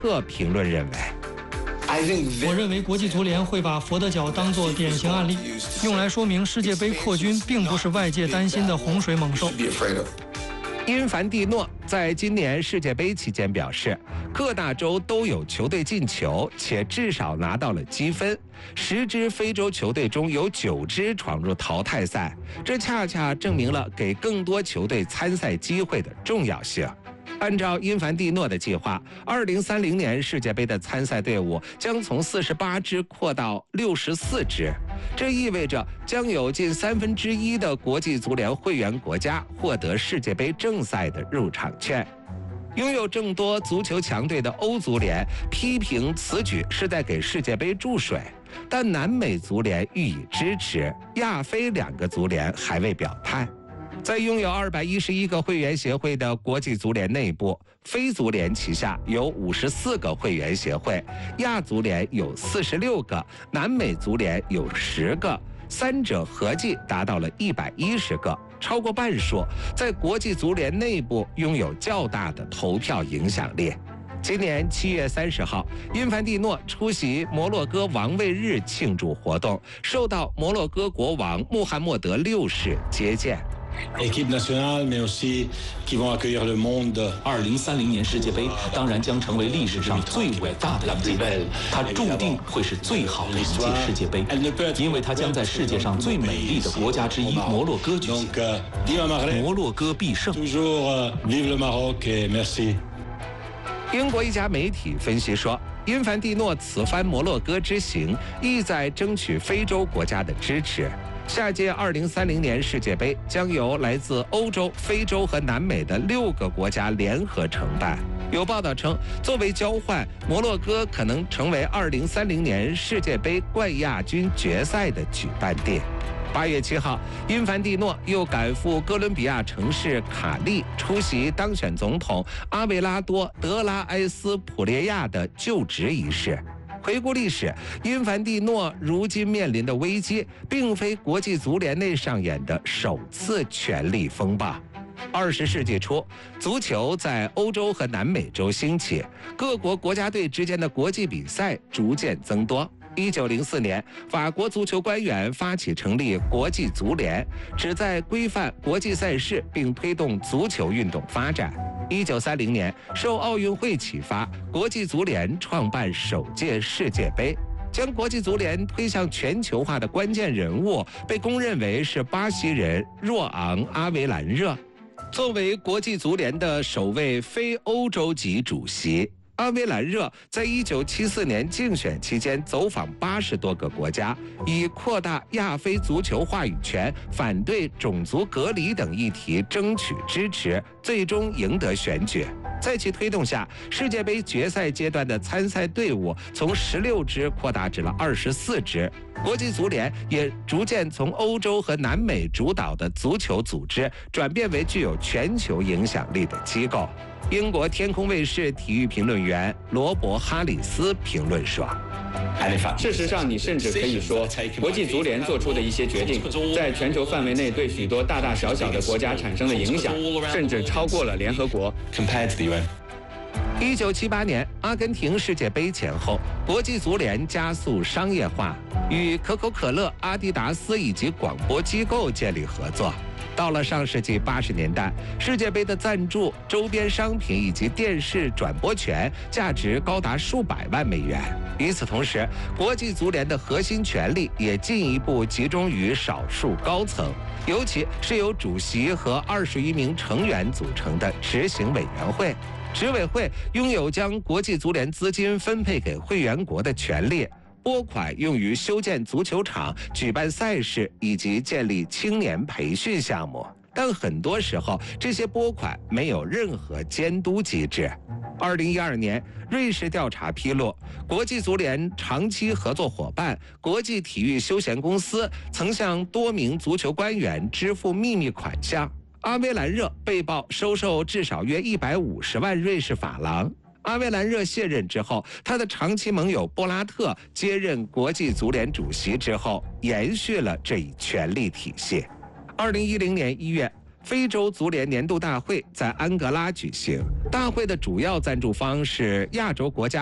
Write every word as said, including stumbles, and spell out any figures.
特评论认为。 我认为国际足联会把佛得角当作典型案例，用来说明世界杯扩军并不是外界担心的洪水猛兽。 因凡蒂诺在今年世界杯期间表示，各大洲都有球队进球，且至少拿到了积分。十支非洲球队中有九支闯入淘汰赛，这恰恰证明了给更多球队参赛机会的重要性。按照因凡蒂诺的计划，二零三零年世界杯的参赛队伍将从四十八支扩到六十四支，这意味着将有近三分之一的国际足联会员国家获得世界杯正赛的入场券。拥有众多足球强队的欧足联批评此举是在给世界杯注水，但南美足联予以支持，亚非两个足联还未表态。在拥有二百一十一个会员协会的国际足联内部，非足联旗下有五十四个会员协会，亚足联有四十六个，南美足联有十个，三者合计达到了一百一十个，超过半数在国际足联内部拥有较大的投票影响力。今年七月三十号，因凡蒂诺出席摩洛哥王位日庆祝活动，受到摩洛哥国王穆罕默德六世接见。 二零三零年世界杯当然将成为历史上最伟大的一届，它注定会是最好的一届世界杯，因为它将在世界上最美丽的国家之一摩洛哥举行。摩洛哥必胜。 英国一家媒体分析说，因凡蒂诺此番摩洛哥之行意在争取非洲国家的支持。下届二零三零年世界杯将由来自欧洲、非洲和南美的六个国家联合承办。有报道称，作为交换，摩洛哥可能成为二零三零年世界杯冠亚军决赛的举办地。八月七号，因凡蒂诺又赶赴哥伦比亚城市卡利出席当选总统阿维拉多·德拉埃斯普列亚的就职仪式。回顾历史，因凡蒂诺如今面临的危机，并非国际足联内上演的首次权力风暴。二十世纪初，足球在欧洲和南美洲兴起，各国国家队之间的国际比赛逐渐增多。一九零四年，法国足球官员发起成立国际足联，旨在规范国际赛事并推动足球运动发展。一九三零年，受奥运会启发，国际足联创办首届世界杯。将国际足联推向全球化的关键人物，被公认为是巴西人若昂·阿维兰热。作为国际足联的首位非欧洲籍主席，阿维兰热在一九七四年竞选期间走访八十多个国家，以扩大亚非足球话语权、反对种族隔离等议题争取支持，最终赢得选举。在其推动下，世界杯决赛阶段的参赛队伍从十六支扩大至了二十四支，国际足联也逐渐从欧洲和南美主导的足球组织转变为具有全球影响力的机构。英国天空卫视体育评论员罗伯·哈里斯评论说： 事实上，你甚至可以说，国际足联做出的一些决定，在全球范围内对许多大大小小的国家产生的影响，甚至超过了联合国。 一九七八年阿根廷世界杯前后，国际足联加速商业化，与可口可乐、阿迪达斯以及广播机构建立合作。到了上世纪八十年代，世界杯的赞助、周边商品以及电视转播权价值高达数百万美元。与此同时，国际足联的核心权力也进一步集中于少数高层，尤其是由主席和二十余名成员组成的执行委员会。执委会拥有将国际足联资金分配给会员国的权利，拨款用于修建足球场、举办赛事以及建立青年培训项目。但很多时候，这些拨款没有任何监督机制。二零一二年，瑞士调查披露，国际足联长期合作伙伴国际体育休闲公司曾向多名足球官员支付秘密款项。阿维兰热被曝收受至少约一百五十万瑞士法郎。阿维兰热卸任之后，他的长期盟友波拉特接任国际足联主席之后，延续了这一权力体系。二零一零年一月， 非洲足联年度大会在安哥拉举行。大会的主要赞助方是亚洲国家